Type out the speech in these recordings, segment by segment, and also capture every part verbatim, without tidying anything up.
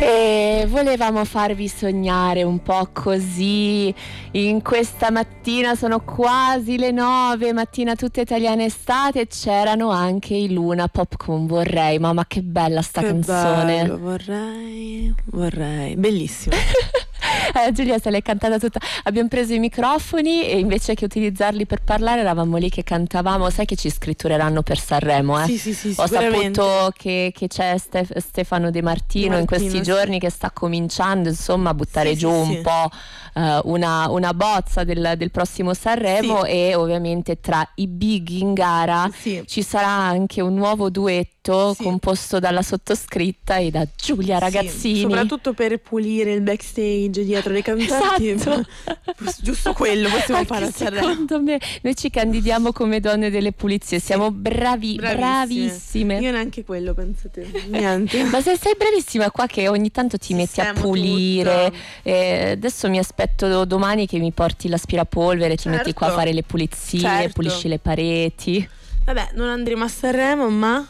E volevamo farvi sognare un po' così in questa mattina, sono quasi le nove, mattina tutta italiana estate, c'erano anche i Luna Pop con Vorrei. Mamma che bella sta che canzone. Bello, vorrei, vorrei, bellissimo. Eh, Giulia se l'è cantata tutta. Abbiamo preso i microfoni e invece che utilizzarli per parlare eravamo lì che cantavamo. Sai che ci scrittureranno per Sanremo, eh? Sì, sì, sì, Ho sicuramente. saputo che, che c'è Stef- Stefano De Martino, De Martino in questi sì. giorni che sta cominciando insomma a buttare Sì, giù sì, un sì. po' eh, una, una bozza del, del prossimo Sanremo, Sì. e ovviamente tra i big in gara Sì. ci sarà anche un nuovo duetto Sì. composto dalla sottoscritta e da Giulia Ragazzini. Sì, soprattutto per pulire il backstage dietro le cantanti. Esatto. Giusto quello possiamo Anche fare a Sanremo. secondo me noi ci candidiamo come donne delle pulizie, Sì. siamo bravi, bravissime. Io neanche quello, pensate. Niente. Ma se sei bravissima qua che ogni tanto ti metti a Sistemo pulire, tutto. eh, adesso mi aspetto domani che mi porti l'aspirapolvere, ti Certo. metti qua a fare le pulizie, Certo. pulisci le pareti. Vabbè, non andremo a Sanremo, ma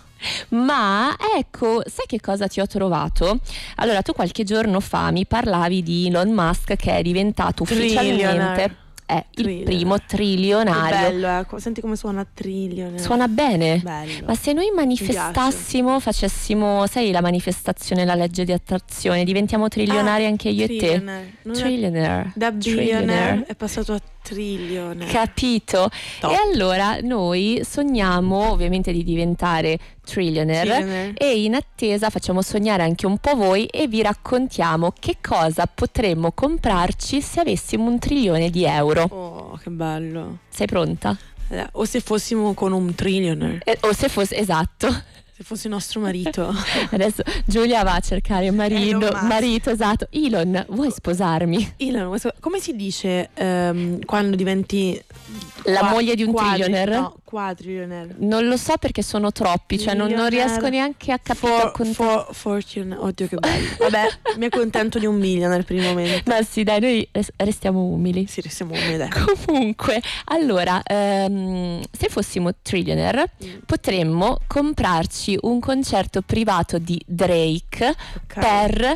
Ma ecco, sai che cosa ti ho trovato? Allora, tu qualche giorno fa mi parlavi di Elon Musk che è diventato ufficialmente Trillionaire. è il Trillionaire. primo Che trilionario. bello, eh. Senti come suona Trillion. Suona bene. Bello. Ma se noi manifestassimo, facessimo, sai, la manifestazione, la legge di attrazione, diventiamo trilionari Ah, anche io e te. trillionaire. Non è- Trillionaire. Da Trillionaire. billionaire è passato a trillionaire. Capito? Top. E allora noi sogniamo ovviamente di diventare trillionaire, Trillionaire. e in attesa facciamo sognare anche un po' voi e vi raccontiamo che cosa potremmo comprarci se avessimo un trilione di euro. Oh, che bello. Sei pronta? Eh, O se fossimo con un trillionaire, Eh, o se fosse esatto. se fosse nostro marito. Adesso Giulia va a cercare marito, Elon Musk. marito, esatto. Elon, vuoi sposarmi? Elon, questo- come si dice ehm, quando diventi La qua- moglie di un quadri- trillionaire? No, quadrillionaire. Non lo so perché sono troppi, cioè non, non Millionaire. riesco neanche a capire. For, con- for, fortune, oddio che bello. Vabbè, mi accontento di un millionaire per il momento. Ma sì, dai, noi res- restiamo umili. Sì, restiamo umili, dai. Comunque, allora, ehm, se fossimo trillionaire, Mm. potremmo comprarci un concerto privato di Drake Ok. per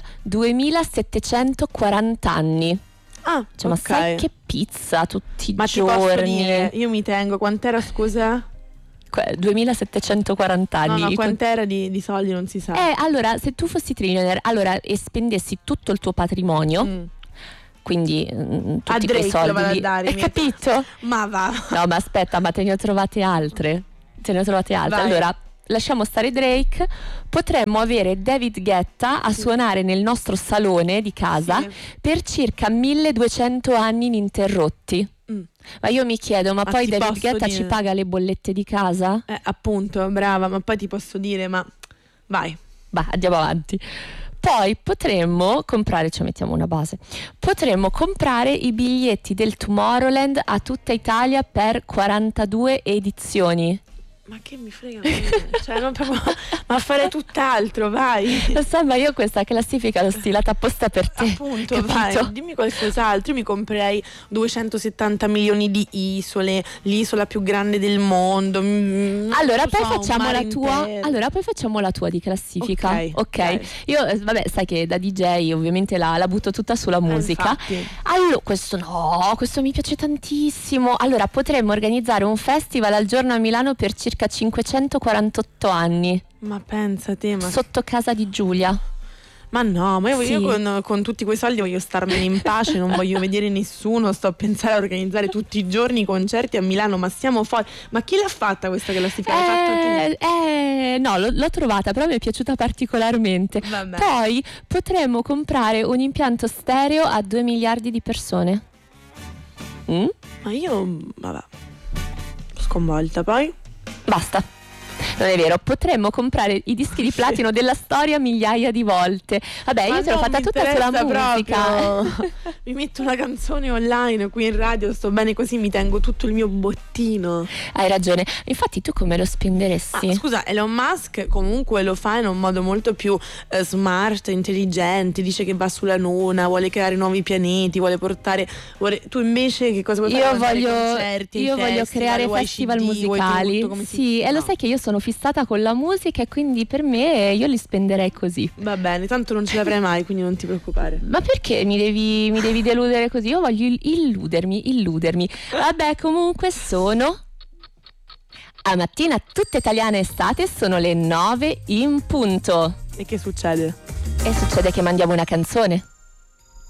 duemilasettecentoquaranta anni. Ah, Cioè, ma ok. sai che pizza tutti i Ma ti posso giorni? dire, io mi tengo, quant'era scusa? Que- duemilasettecentoquaranta No, anni. no, I con- quant'era di, di soldi non si sa. Eh, allora, se tu fossi trillionaire, allora e spendessi tutto il tuo patrimonio, Mm. quindi mm, A tutti quei Drake soldi lo vado a lì- dare, hai mi- capito? Ma va. No, ma aspetta, ma te ne ho trovate altre. Te ne ho trovate altre. Vai. Allora, lasciamo stare Drake. Potremmo avere David Guetta a Sì. suonare nel nostro salone di casa Sì. per circa milleduecento anni ininterrotti. Mm. Ma io mi chiedo, ma Ma poi ti David posso Guetta dire- ci paga le bollette di casa? Eh, appunto, brava, ma poi ti posso dire, ma vai. Bah, andiamo avanti. Poi potremmo comprare, ci mettiamo una base, potremmo comprare i biglietti del Tomorrowland a tutta Italia per quarantadue edizioni. Ma che mi frega a me? Cioè, non proprio, ma fare tutt'altro, vai. Lo so, ma io questa classifica l'ho stilata apposta per te. Appunto, capito? vai, dimmi qualcos'altro. Io mi comprerei duecentosettanta milioni di isole, l'isola più grande del mondo. mm, non Allora lo poi so, un facciamo la mare tua intero. allora poi facciamo la tua di classifica. Ok, Ok. dai. Io eh, vabbè, sai che da D J ovviamente la, la butto tutta sulla Eh, musica. infatti. Allora, questo no, questo mi piace tantissimo. Allora, potremmo organizzare un festival al giorno a Milano per circa cinquecentoquarantotto anni, Ma pensate, ma, sotto casa di Giulia. ma no, ma io, Sì. io con, con tutti quei soldi voglio starmene in pace, non voglio vedere nessuno, sto a pensare a organizzare tutti i giorni i concerti a Milano, ma siamo fuori. Ma chi l'ha fatta questa classifica? L'hai fatta tu? Eh, eh, no, l'ho, l'ho trovata, però mi è piaciuta particolarmente. Vabbè. Poi potremmo comprare un impianto stereo a due miliardi di persone. Mm? Ma io, vabbè, sconvolta. Poi? Basta. Non è vero, potremmo comprare i dischi di platino della storia migliaia di volte. Vabbè, Ma io te l'ho non fatta mi tutta sulla interessa musica. proprio. Mi metto una canzone online qui in radio, sto bene così, mi tengo tutto il mio bottino. Hai ragione. Infatti, tu come lo spenderesti? Ah, scusa, Elon Musk comunque lo fa in un modo molto più eh, smart, intelligente, dice che va sulla Luna, vuole creare nuovi pianeti, vuole portare vuole... tu invece che cosa vuoi fare? Io Vuoi andare ai voglio, concerti, ai io voglio festival, creare vuoi festival C D, vuoi musicali. tutto, come si- Sì, e lo no. sai che io sono fissata con la musica e quindi per me io li spenderei così. Va bene, tanto non ce l'avrai mai, quindi non ti preoccupare. Ma perché mi devi, mi devi deludere così? Io voglio illudermi, illudermi. Vabbè, comunque sono... A Mattina Tutta Italiana Estate, sono le nove in punto. E che succede? E succede che mandiamo una canzone.